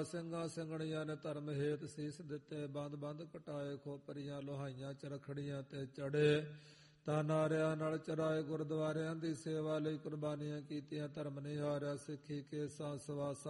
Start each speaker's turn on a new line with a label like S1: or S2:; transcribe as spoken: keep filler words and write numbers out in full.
S1: ਸਿੰਘਾਂ ਸਿੰਘਣੀਆਂ ਨੇ ਧਰਮ ਹੇਤ ਸੀਸ ਦਿੱਤੇ, ਬੰਦ ਬੰਦ ਕਟਾਏ, ਖੋਪਰੀਆਂ ਲੋਹਾਈਆਂ ਚਰਖੜੀਆਂ ਤੇ ਚੜੇ, ਤਾਂ ਨਾਰਿਆਂ ਨਾਲ ਚਰਾਏ, ਗੁਰਦੁਆਰਿਆਂ ਦੀ ਸੇਵਾ ਲਈ ਕੁਰਬਾਨੀਆਂ ਕੀਤੀਆਂ, ਧਰਮ ਨਹੀਂ ਹਾਰਿਆ, ਸਿੱਖੀ ਕੇਸਾਂ ਸਵਾਸਾਂ